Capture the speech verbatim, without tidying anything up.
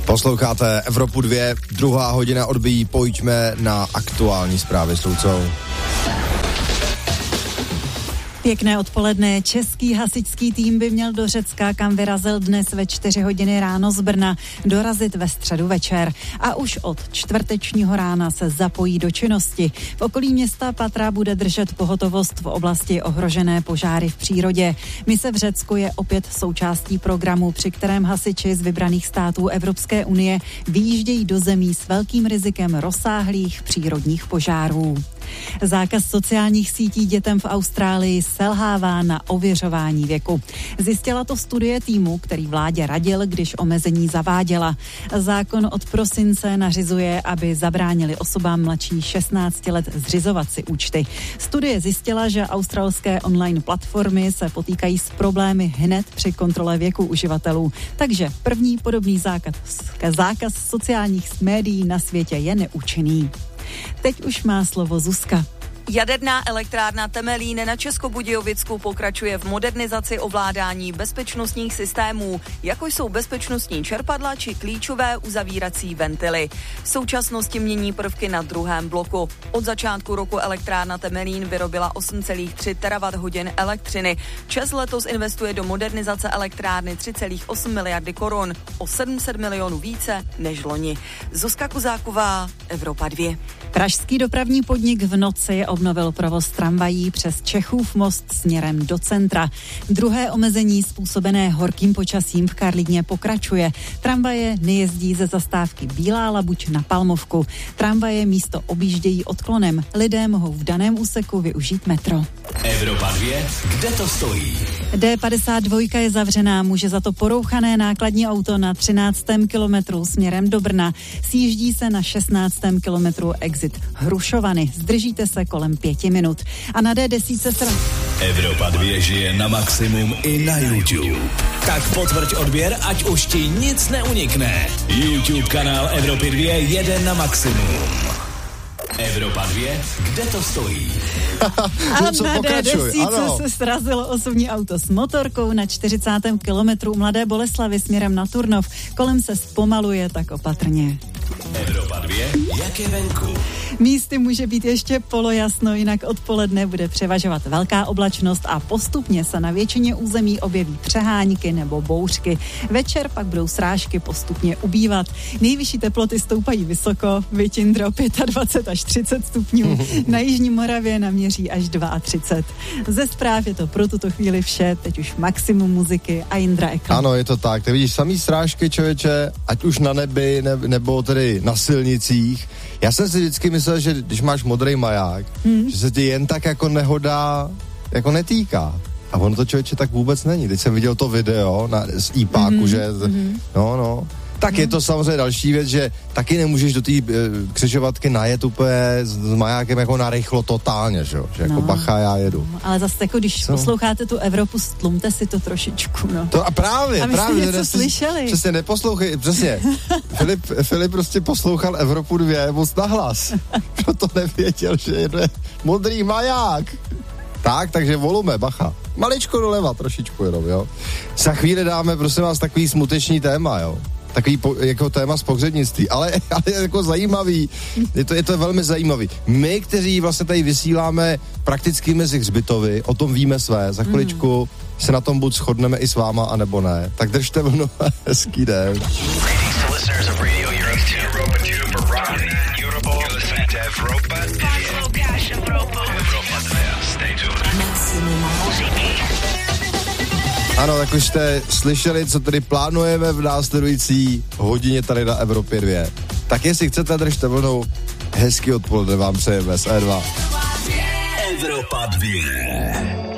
Posloucháte Evropu dva, druhá hodina odbíjí, pojďme na aktuální zprávy s Lucou. Pěkné odpoledne. Český hasičský tým by měl do Řecka, kam vyrazil dnes ve čtyři hodiny ráno z Brna, dorazit ve středu večer. A už od čtvrtečního rána se zapojí do činnosti. V okolí města Patra bude držet pohotovost v oblasti ohrožené požáry v přírodě. Mise v Řecku je opět součástí programu, při kterém hasiči z vybraných států Evropské unie vyjíždějí do zemí s velkým rizikem rozsáhlých přírodních požárů. Zákaz sociálních sítí dětem v Austrálii selhává na ověřování věku. Zjistila to studie týmu, který vládě radil, když omezení zaváděla. Zákon od prosince nařizuje, aby zabránili osobám mladší šestnácti let zřizovat si účty. Studie zjistila, že australské online platformy se potýkají s problémy hned při kontrole věku uživatelů. Takže první podobný zákaz, zákaz sociálních médií na světě je neúčinný. Teď už má slovo Zuzka. Jaderná elektrárna Temelín na Českobudějovicku pokračuje v modernizaci ovládání bezpečnostních systémů, jako jsou bezpečnostní čerpadla či klíčové uzavírací ventily. V současnosti mění prvky na druhém bloku. Od začátku roku elektrárna Temelín vyrobila osm celá tři terawatthodin elektřiny. ČEZ letos investuje do modernizace elektrárny tři celá osm miliardy korun, o sedm set milionů více než loni. Zuzka Kuzáková, Evropa dva. Pražský dopravní podnik v noci obnovil provoz tramvají přes Čechův most směrem do centra. Druhé omezení způsobené horkým počasím v Karlíně pokračuje. Tramvaje nejezdí ze zastávky Bílá Labuť na Palmovku. Tramvaje místo objíždějí odklonem. Lidé mohou v daném úseku využít metro. Evropa dva, kde to stojí? D padesát dva je zavřená, může za to porouchané nákladní auto na třináctém kilometru směrem do Brna. Sjíždí se na šestnáctém kilometru exit Hrušovany. Zdržíte se kolem pěti minut. A na D deset se... Evropa dva žije na maximum i na YouTube. Tak potvrď odběr, ať už ti nic neunikne. YouTube kanál Evropy dva jede na maximum. Evropa dva, kde to stojí? A na D deset se srazilo osobní auto s motorkou na čtyřicátém kilometru Mladé Boleslavi směrem na Turnov. Kolem se zpomaluje, tak opatrně. Evropa dva, jak je venku? Místy může být ještě polojasno, jinak odpoledne bude převažovat velká oblačnost a postupně se na většině území objeví přehánky nebo bouřky. Večer pak budou srážky postupně ubývat. Nejvyšší teploty stoupají vysoko, Vytindro dvacet pět až třicet stupňů, na Jižní Moravě naměří až třicet dva. Ze zpráv je to pro tuto chvíli vše, teď už maximum muziky a Jindra Ekl. Ano, je to tak, ty vidíš samý srážky, člověče, ať už na nebi ne, nebo tedy na silnicích. Já jsem si vždycky myslel, že když máš modrý maják, hmm. že se ti jen tak jako nehoda jako netýká. A ono to, člověče, tak vůbec není. Teď jsem viděl to video na, z ípáku, mm-hmm. že no, no. Tak mm. je to samozřejmě další věc, že taky nemůžeš do té e, křižovatky najet úplně s, s majákem jako narychlo totálně, že, že jako no. bacha, já jedu. No, ale zase jako když Co? posloucháte tu Evropu, stlumte si to trošičku, no. To a právě, a právě. Jste něco slyšeli. Přesně, neposlouchej, přesně. Filip, Filip prostě poslouchal Evropu dva moc nahlas. Proto nevěděl, že jede modrý maják. Tak, takže volume, bacha. Maličko doleva, trošičku jenom, jo. Za chvíli dáme, prosím vás, takový smuteční téma, jo. Takový po, jako téma z pohřebnictví, ale, ale jako zajímavý, je to, je to velmi zajímavý. My, kteří vlastně tady vysíláme prakticky mezi hřbitovy, o tom víme své, za chviličku mm. se na tom buď shodneme i s váma, anebo ne. Tak držte vlnu, hezký den. Ano, tak už jste slyšeli, co tady plánujeme v následující hodině tady na Evropě dva. Tak jestli chcete, držte vlnou, hezký odpoledne vám přejeme z E dva. Evropa dva.